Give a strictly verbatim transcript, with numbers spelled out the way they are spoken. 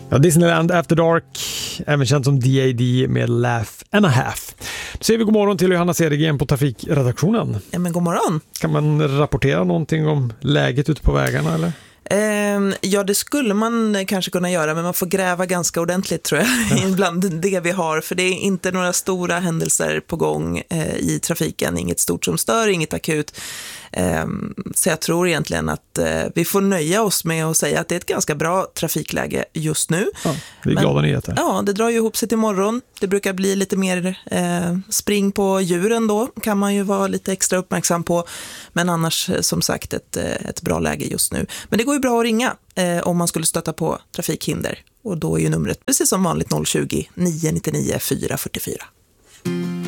Ja, Disneyland After Dark, även känt som D A D med Laugh and a Half. Då säger vi god morgon till Johanna Cedergren på trafikredaktionen. Ja, men god morgon. Kan man rapportera någonting om läget ute på vägarna eller? Eh, ja, det skulle man kanske kunna göra, men man får gräva ganska ordentligt tror jag, bland det vi har. För det är inte några stora händelser på gång eh, i trafiken, inget stort som stör, inget akut. Eh, så jag tror egentligen att eh, vi får nöja oss med att säga att det är ett ganska bra trafikläge just nu. Ja, det är men, glada nyheter. Ja, det drar ju ihop sig till morgon. Det brukar bli lite mer eh, spring på djuren då, kan man ju vara lite extra uppmärksam på. Men annars som sagt ett, ett bra läge just nu. Men det går ju bra att ringa eh, om man skulle stöta på trafikhinder. Och då är ju numret precis som vanligt noll tjugo, nio nio nio, fyra fyra fyra.